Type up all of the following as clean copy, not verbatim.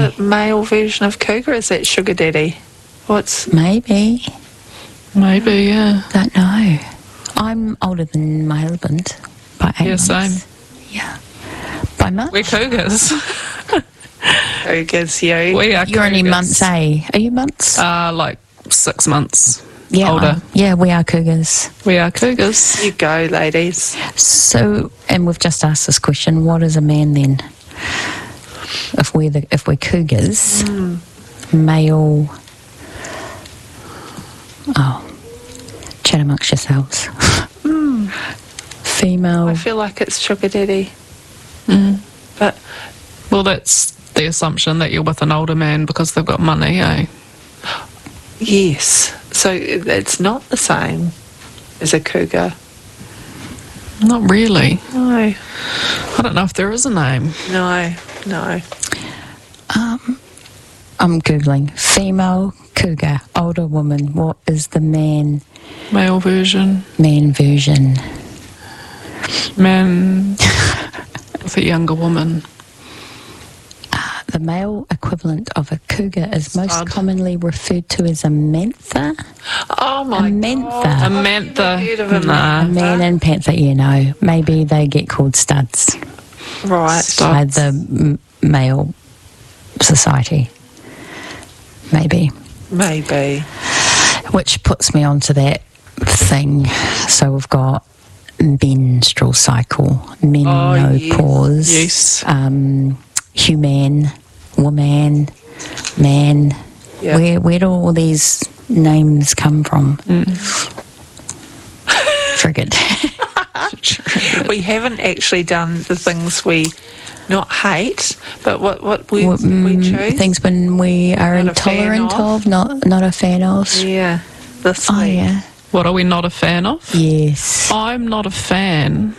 the male version of cougar? Is that sugar daddy? Maybe, yeah. don't know. I'm older than my husband by 8 months. Same. Yeah. By much? We're cougars. Cougars, yeah. We are You're only cougars. months, eh? Are you months? Like 6 months Yeah. older. Yeah, we are cougars. We are cougars. You go, ladies. So, and we've just asked this question, what is a man then? If we're cougars, male... Oh, chat amongst yourselves. Female... I feel like it's sugar daddy. But Well, that's the assumption that you're with an older man because they've got money, eh? yes, so it's not the same as a cougar. Not really. No, I don't know if there is a name. no. I'm Googling. Female cougar, older woman. What is the man Male version? Man with a younger woman. The male equivalent of a cougar is most Stud. commonly referred to as a manther. Oh my A manther. God. A manther. Heard of a Nah. A man and panther, you know. Maybe they get called studs Right. by the male society. Maybe. Maybe. Which puts me onto that thing. So we've got menstrual cycle, menopause, yes. human, woman, man. Yeah. Where do all these names come from? Triggered. We haven't actually done the things we not hate, but what words did we choose? Things when we are Not a fan intolerant of? not a fan of. Yeah, this Oh week. yeah. What are we not a fan of? Yes. I'm not a fan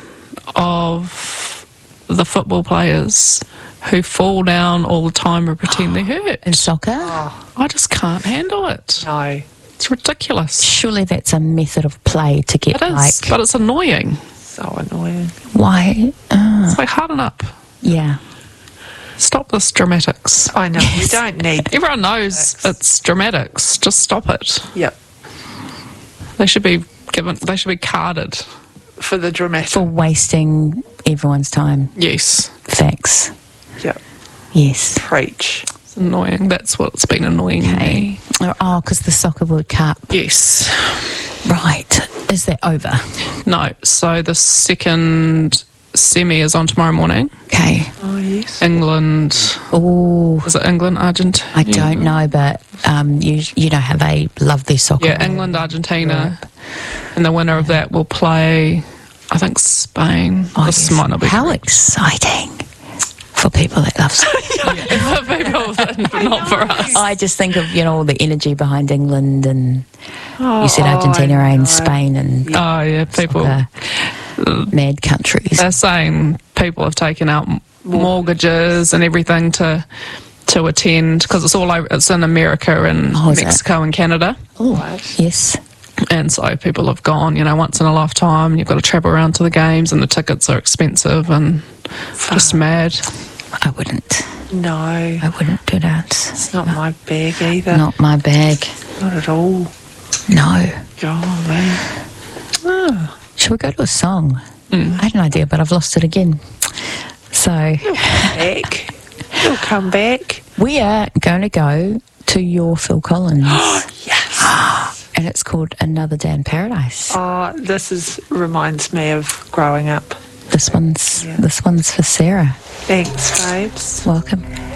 of the football players who fall down all the time and pretend they're hurt. In soccer? I just can't handle it. No, It's ridiculous. Surely that's a method of play to get It is, like but it's annoying. so annoying. why? It's like, harden up. Yeah. Stop this dramatics. I know, you don't need... Everyone knows it's dramatics. Just stop it. Yep, They should be carded. for the dramatic. For wasting everyone's time. Yes. Facts. Yep, Yes. preach. It's annoying. That's what's been annoying me. Oh, because the Soccer World Cup. Yes. Right. Is that over? No. So the second semi is on tomorrow morning. Okay. Oh, yes. England. Oh, Was it England, Argentina? I don't know, but you know how they love their soccer. Yeah, England, Argentina. And the winner of that will play, I think, Spain. Oh, This yes. might not be How correct. exciting for people that love soccer. People, not for us. I just think of, all the energy behind England and Oh, you said Argentina I and know. Spain and Oh, yeah, people. mad countries. They're saying people have taken out mortgages and everything to attend because it's all over. It's in America and Oh, is it? Mexico and Canada, Yes. and so people have gone. Once in a lifetime. You've got to travel around to the games, and the tickets are expensive and just mad. I wouldn't. No, I wouldn't do that. it's not my bag either. Not my bag. Not at all. No. Golly. Shall we go to a song? I had an idea, but I've lost it again. So Back. You'll come back. we are going to go to your Phil Collins. Yes. And it's called Another Day in Paradise. Oh, this reminds me of growing up. This one's for Sarah. Thanks, babes. Welcome.